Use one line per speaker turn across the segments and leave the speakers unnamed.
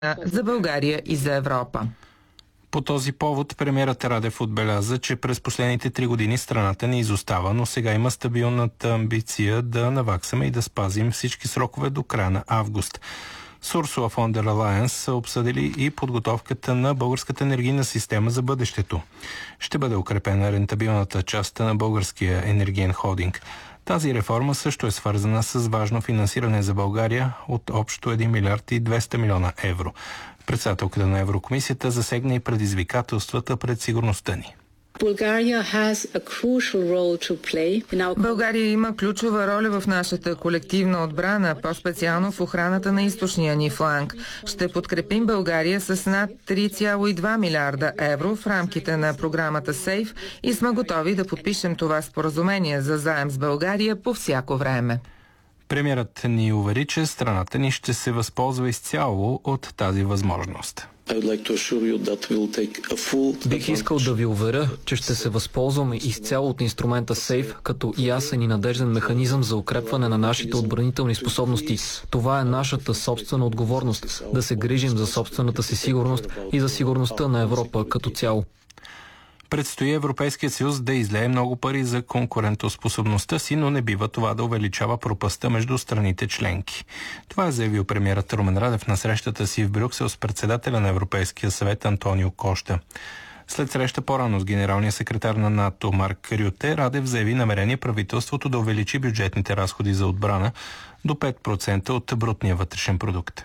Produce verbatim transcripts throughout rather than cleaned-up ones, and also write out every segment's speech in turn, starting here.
за България и за Европа.
По този повод премиерът Радев отбеляза, че през последните три години страната ни изостава, но сега има стабилната амбиция да наваксаме и да спазим всички срокове до края на август. С Урсула фон дер Лайен са обсъдили и подготовката на българската енергийна система за бъдещето. Ще бъде укрепена рентабилната част на българския енергиен холдинг. Тази реформа също е свързана с важно финансиране за България от общо един милиард и двеста милиона евро. Председателката на Еврокомисията засегна и предизвикателствата пред сигурността ни.
България има ключова роля в нашата колективна отбрана, по-специално в охраната на източния ни фланг. Ще подкрепим България с над три цяло и две милиарда евро в рамките на програмата СЕЙФ и сме готови да подпишем това споразумение за заем с България по всяко време.
Премиерът ни увери, че страната ни ще се възползва изцяло от тази възможност.
Бих искал да ви уверя, че ще се възползваме изцяло от инструмента СЕЙФ като ясен и надежден механизъм за укрепване на нашите отбранителни способности. Това е нашата собствена отговорност – да се грижим за собствената си сигурност и за сигурността на Европа като цяло.
Предстои Европейският съюз да излее много пари за конкурентоспособността си, но не бива това да увеличава пропаста между страните членки. Това е заявил премиерът Румен Радев на срещата си в Брюксел с председателя на Европейския съвет Антонио Кошта. След среща по-рано с генералния секретар на НАТО Марк Рюте, Радев заяви намерение правителството да увеличи бюджетните разходи за отбрана до пет процента от брутния вътрешен продукт.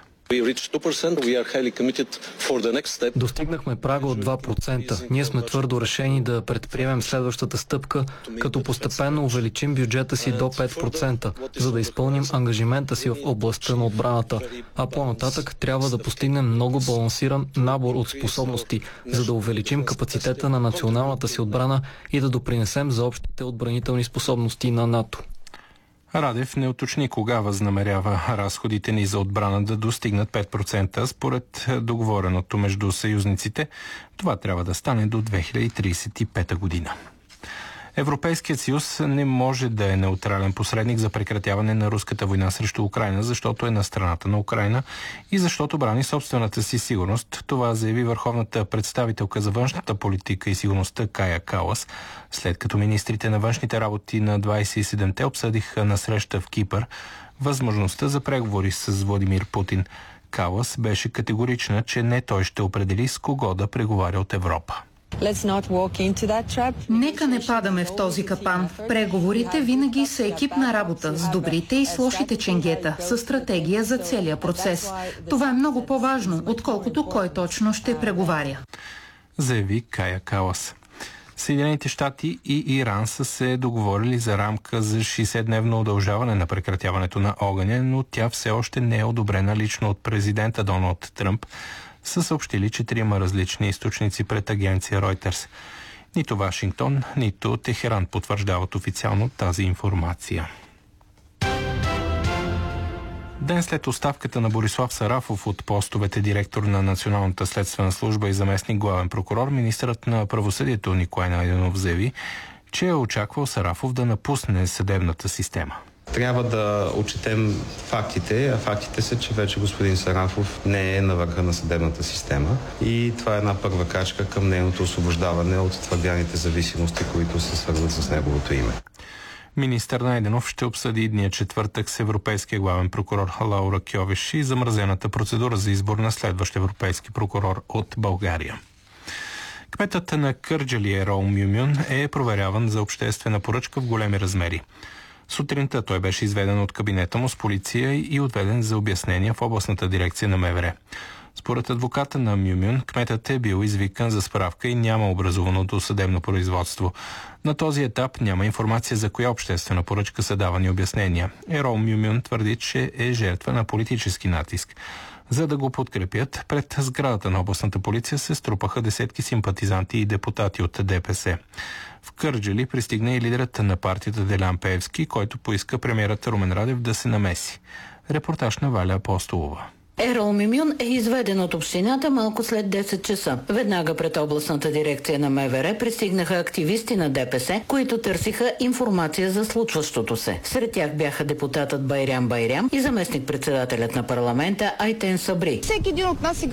Достигнахме прага от два процента. Ние сме твърдо решени да предприемем следващата стъпка, като постепенно увеличим бюджета си до пет процента, за да изпълним ангажимента си в областта на отбраната. А по-нататък трябва да постигнем много балансиран набор от способности, за да увеличим капацитета на националната си отбрана и да допринесем за общите отбранителни способности на НАТО.
Радев не уточни кога възнамерява разходите ни за отбрана да достигнат пет процента според договореното между съюзниците. Това трябва да стане до две хиляди тридесет и пета година. Европейският съюз не може да е неутрален посредник за прекратяване на руската война срещу Украйна, защото е на страната на Украйна и защото брани собствената си сигурност. Това заяви върховната представителка за външната политика и сигурността Кая Калас, след като министрите на външните работи на двадесет и седемте обсъдиха на среща в Кипър възможността за преговори с Владимир Путин. Калас беше категорична, че не той ще определи с кого да преговаря от Европа.
Нека не падаме в този капан. Преговорите винаги са екипна работа с добрите и с лошите ченгета, с стратегия за целия процес. Това е много по-важно, отколкото кой точно ще преговаря.
Заяви Кая Калас. Съединените щати и Иран са се договорили за рамка за шейсетдневно удължаване на прекратяването на огъня, но тя все още не е одобрена лично от президента Доналд Тръмп, са съобщили четирима различни източници пред агенция Reuters. Нито Вашингтон, нито Техеран потвърждават официално тази информация. Ден след оставката на Борислав Сарафов от постовете директор на Националната следствена служба и заместник главен прокурор, министърът на правосъдието Николай Найденов заяви, че е очаквал Сарафов да напусне съдебната система.
Трябва да отчетем фактите, а фактите са, че вече господин Сарафов не е на върха на съдебната система и това е една първа крачка към нейното освобождаване от твърдяните зависимости, които се свързват с неговото име.
Министър Найденов ще обсъди дния четвъртък с европейския главен прокурор Лаура Кьовеш и замразената процедура за избор на следващ европейски прокурор от България. Кметът на Кърджали Ерол Мюмюн е проверяван за обществена поръчка в големи размери. Сутринта той беше изведен от кабинета му с полиция и отведен за обяснения в областната дирекция на МВР. Според адвоката на Мюмюн, кметът е бил извикан за справка и няма образувано досъдебно производство. На този етап няма информация за коя обществена поръчка са давани обяснения. Ерол Мюмюн твърди, че е жертва на политически натиск. За да го подкрепят, пред сградата на областната полиция се струпаха десетки симпатизанти и депутати от ДПС. В Кърджали пристигна и лидерът на партията Делян Пеевски, който поиска премиерът Румен Радев да се намеси. Репортаж на Валя Апостолова.
Ерол Мюмюн е изведен от общината малко след десет часа. Веднага пред областната дирекция на МВР пристигнаха активисти на ДПС, които търсиха информация за случващото се. Сред тях бяха депутатът Байрям Байрям и заместник-председателят на парламента Айтен Сабри.
Всеки един от нас